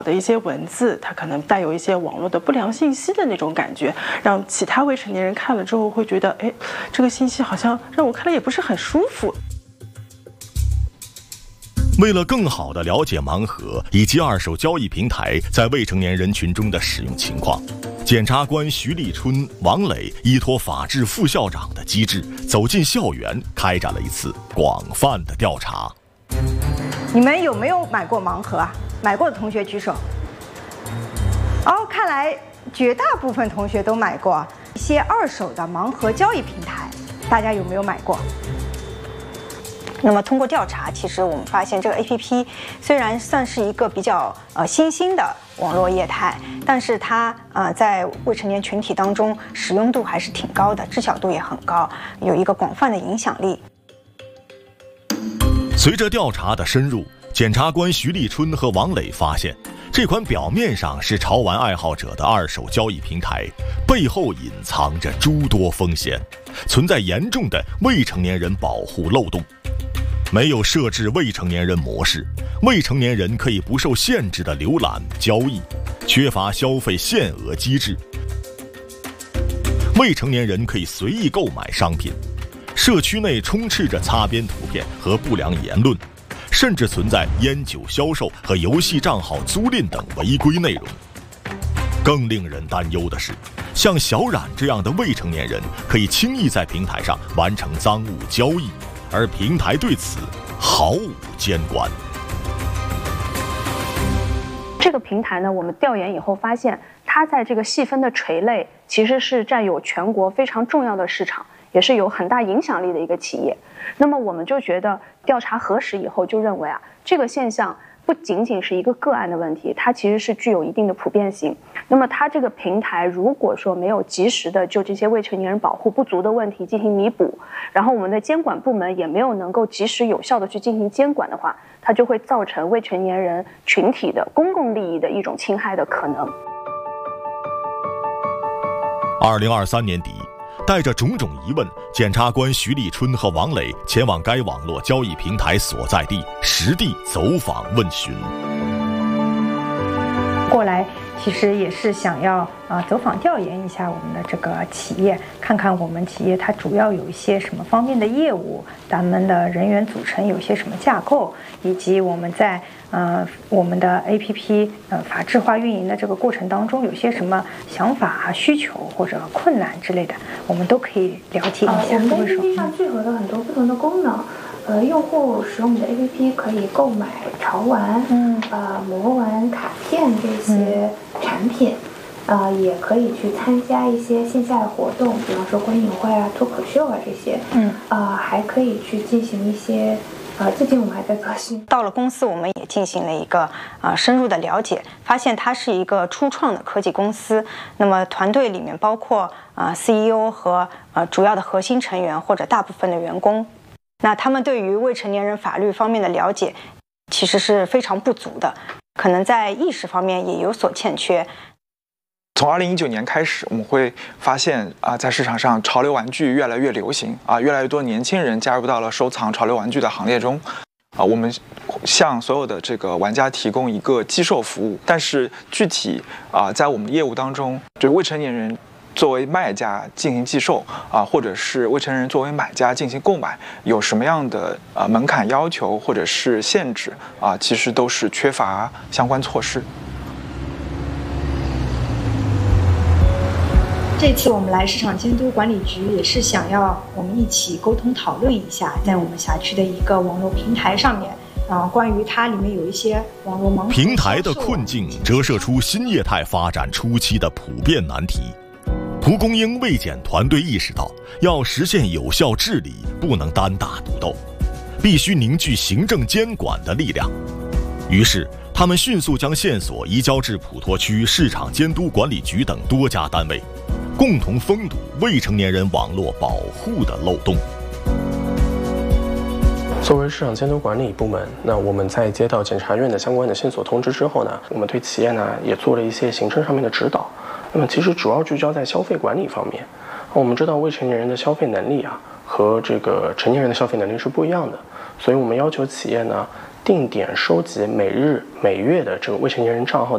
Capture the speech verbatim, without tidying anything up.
的一些文字，它可能带有一些网络的不良信息的那种感觉，让其他未成年人看了之后会觉得，哎，这个信息好像让我看了也不是很舒服。 为了更好地了解盲盒以及二手交易平台在未成年人群中的使用情况，检察官徐立春、王磊依托法制副校长的机制，走进校园，开展了一次广泛的调查。 你们有没有买过盲盒啊？买过的同学举手。哦，看来绝大部分同学都买过一些二手的盲盒交易平台，大家有没有买过？ 那么通过调查，其实我们发现这个 A P P 虽然算是一个比较呃新兴的网络业态，但是它呃在未成年群体当中使用度还是挺高的，知晓度也很高，有一个广泛的影响力。 随着调查的深入，检察官徐立春和王磊发现，这款表面上是潮玩爱好者的二手交易平台，背后隐藏着诸多风险，存在严重的未成年人保护漏洞。没有设置未成年人模式，未成年人可以不受限制的浏览交易，缺乏消费限额机制。未成年人可以随意购买商品，社区内充斥着擦边图片和不良言论，甚至存在烟酒销售和游戏账号租赁等违规内容。更令人担忧的是，像小冉这样的未成年人可以轻易在平台上完成赃物交易，而平台对此毫无监管。 这个平台呢，我们调研以后发现，它在这个细分的垂类其实是占有全国非常重要的市场，也是有很大影响力的一个企业。那么我们就觉得，调查核实以后就认为啊，这个现象不仅仅是一个个案的问题，它其实是具有一定的普遍性。那么它这个平台如果说没有及时的就这些未成年人保护不足的问题进行弥补，然后我们的监管部门也没有能够及时有效的去进行监管的话，它就会造成未成年人群体的公共利益的一种侵害的可能。 二零二三年底，带着种种疑问，检察官徐立春和王磊前往该网络交易平台所在地，实地走访问询。 过来其实也是想要啊、呃、走访调研一下我们的这个企业，看看我们企业它主要有一些什么方面的业务，咱们的人员组成有些什么架构，以及我们在呃我们的 A P P 呃法制化运营的这个过程当中有些什么想法啊、需求或者困难之类的，我们都可以了解一下。 呃、我们的 A P P 上聚合了很多不同的功能。呃，用户使用我们的 A P P 可以购买潮玩、嗯、呃魔玩卡片这些产品，嗯、呃，也可以去参加一些线下的活动，比方说观影会啊、脱口秀啊这些，嗯，呃，还可以去进行一些，呃，最近我们还在测试。 到了公司，我们也进行了一个呃深入的了解，发现它是一个初创的科技公司。那么团队里面包括呃 C E O 和呃主要的核心成员或者大部分的员工。那他们对于未成年人法律方面的了解其实是非常不足的，可能在意识方面也有所欠缺。 从二零一九年开始，我们会发现啊、呃，在市场上潮流玩具越来越流行啊、呃，越来越多年轻人加入到了收藏潮流玩具的行列中。啊、呃，我们向所有的这个玩家提供一个寄售服务，但是具体啊、呃，在我们的业务当中，就是未成年人作为卖家进行寄售啊、呃，或者是未成年人作为买家进行购买，有什么样的呃门槛要求或者是限制啊、呃，其实都是缺乏相关措施。 这次我们来市场监督管理局，也是想要我们一起沟通讨论一下，在我们辖区的一个网络平台上面，啊、呃，关于它里面有一些网络盲盒平台的困境，折射出新业态发展初期的普遍难题。蒲公英卫检团队意识到，要实现有效治理，不能单打独斗，必须凝聚行政监管的力量。于是，他们迅速将线索移交至普陀区市场监督管理局等多家单位，共同封堵未成年人网络保护的漏洞。 作为市场监督管理部门，那我们在接到检察院的相关的线索通知之后呢，我们对企业呢也做了一些行政上面的指导。那么其实主要聚焦在消费管理方面。我们知道未成年人的消费能力啊和这个成年人的消费能力是不一样的，所以我们要求企业呢定点收集每日每月的这个未成年人账号